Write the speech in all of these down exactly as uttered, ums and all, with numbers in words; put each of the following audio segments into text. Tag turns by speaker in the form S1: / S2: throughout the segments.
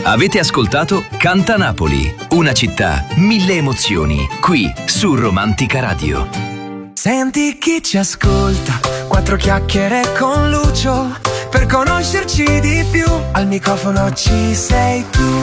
S1: Avete ascoltato Canta Napoli, una città, mille emozioni, qui su Romantica Radio.
S2: Senti chi ci ascolta, quattro chiacchiere con Lucio, per conoscerci di più, al microfono ci sei tu.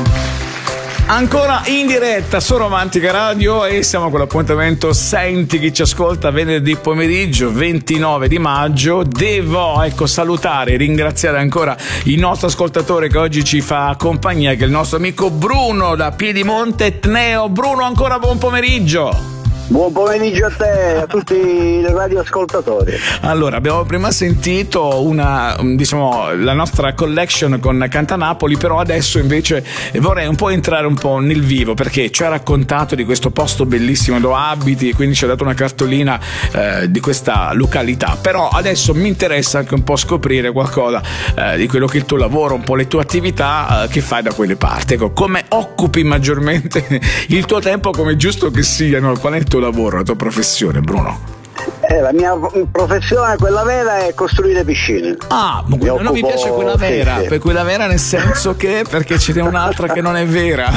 S3: Ancora in diretta su Romantica Radio e siamo con l'appuntamento Senti chi ci ascolta, venerdì pomeriggio ventinove di maggio. Devo ecco salutare e ringraziare ancora il nostro ascoltatore che oggi ci fa compagnia, che è il nostro amico Bruno da Piedimonte Etneo. Bruno, ancora buon pomeriggio.
S4: Buon pomeriggio a te e a tutti i radioascoltatori.
S3: Allora, abbiamo prima sentito una, diciamo, la nostra collection con Canta Napoli, però adesso invece vorrei un po' entrare un po' nel vivo, perché ci ha raccontato di questo posto bellissimo dove abiti e quindi ci ha dato una cartolina eh, di questa località. Però adesso mi interessa anche un po' scoprire qualcosa eh, di quello che è il tuo lavoro, un po' le tue attività eh, che fai da quelle parti. Ecco, come occupi maggiormente il tuo tempo, come è giusto che sia, no? Qual è il tuo lavoro, la tua professione, Bruno?
S4: Eh, la mia professione, quella vera, è costruire piscine.
S3: Ah, ma mi non mi piace quella vera, sì, sì. Quella vera nel senso che, perché ce n'è un'altra che non è vera.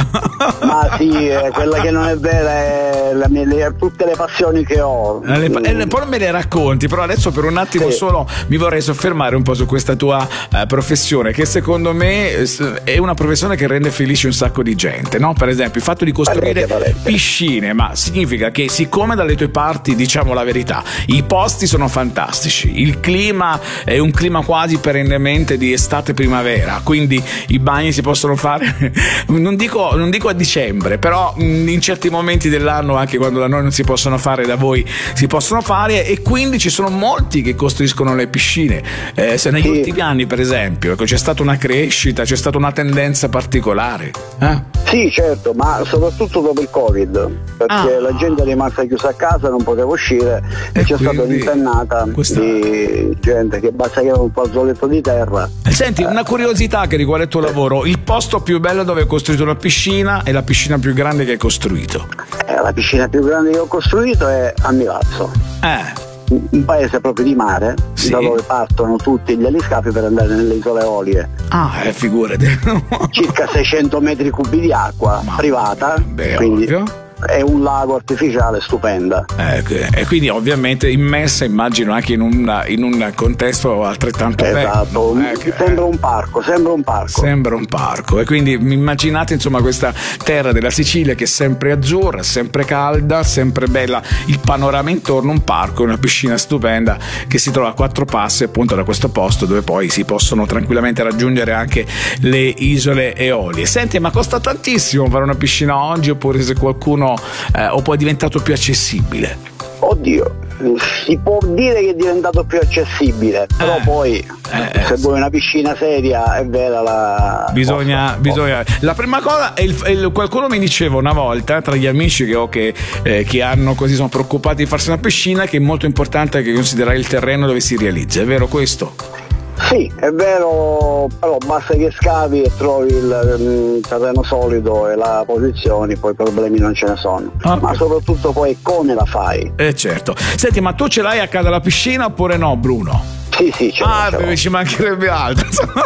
S4: Ma sì, eh, quella che non è vera è la mia, le, tutte le passioni che ho.
S3: Le, eh, poi me le racconti, però adesso per un attimo sì. solo mi vorrei soffermare un po' su questa tua eh, professione, che secondo me è una professione che rende felice un sacco di gente, no? Per esempio il fatto di costruire valete, valete. piscine, ma significa che siccome dalle tue parti, diciamo la verità, i posti sono fantastici, il clima è un clima quasi perennemente di estate-primavera, quindi i bagni si possono fare non dico, non dico a dicembre, però in certi momenti dell'anno, anche quando da noi non si possono fare, da voi si possono fare, e quindi ci sono molti che costruiscono le piscine. Eh, se negli sì. ultimi anni, per esempio, ecco, c'è stata una crescita, c'è stata una tendenza particolare. Eh?
S4: Sì, certo, ma soprattutto dopo il Covid, perché ah. la gente è rimasta chiusa a casa, non poteva uscire e, e c'è stata un'impennata questa... di gente che basta che aveva un fazzoletto di terra.
S3: Senti, eh. una curiosità che riguarda il tuo lavoro: il posto più bello dove hai costruito una piscina e la piscina più grande che hai costruito?
S4: Eh, la piscina più grande che ho costruito è a Milazzo.
S3: Eh.
S4: Un paese proprio di mare, sì. da dove partono tutti gli aliscafi per andare nelle isole Eolie.
S3: Ah, eh, figurati.
S4: Circa seicento metri cubi di acqua Ma, privata,
S3: beh,
S4: quindi
S3: ovvio.
S4: È un lago artificiale stupenda.
S3: Eh, e quindi ovviamente immessa, immagino, anche in un, in un contesto altrettanto
S4: esatto,
S3: bello.
S4: Eh, sembra un parco, sembra un parco.
S3: Sembra un parco. E quindi immaginate insomma questa terra della Sicilia che è sempre azzurra, sempre calda, sempre bella, il panorama intorno, un parco, una piscina stupenda che si trova a quattro passi appunto da questo posto, dove poi si possono tranquillamente raggiungere anche le isole Eolie. Senti, ma costa tantissimo fare una piscina oggi, oppure se qualcuno Eh, o poi è diventato più accessibile?
S4: Oddio, si può dire che è diventato più accessibile, però eh, poi eh, se vuoi una piscina seria è vera la
S3: bisogna,
S4: posso,
S3: bisogna.
S4: posso.
S3: La prima cosa è il, è il, qualcuno mi diceva una volta, tra gli amici che ho che, eh, che hanno così sono preoccupati di farsi una piscina, che è molto importante che considerare il terreno dove si realizza. È vero questo?
S4: Sì, è vero, però basta che scavi e trovi il, il terreno solido e la posizione, poi problemi non ce ne sono. Okay. Ma soprattutto poi come la fai.
S3: Eh certo. Senti, ma tu ce l'hai a casa la piscina oppure no, Bruno?
S4: Sì, sì, ce
S3: ah,
S4: l'ho,
S3: ci mancherebbe altro.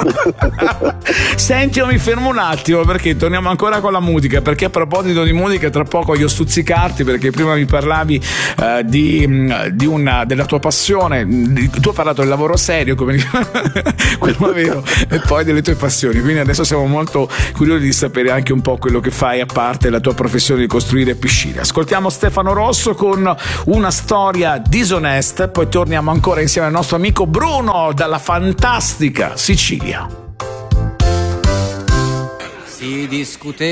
S3: Senti, io mi fermo un attimo perché torniamo ancora con la musica, perché a proposito di musica tra poco voglio stuzzicarti, perché prima mi parlavi uh, di, di una della tua passione, di, tu hai parlato del lavoro serio come quello vero, e poi delle tue passioni, quindi adesso siamo molto curiosi di sapere anche un po' quello che fai a parte la tua professione di costruire piscine. Ascoltiamo Stefano Rosso con Una storia disonesta, poi torniamo ancora insieme al nostro amico Bruno dalla fantastica Sicilia.
S2: Si discute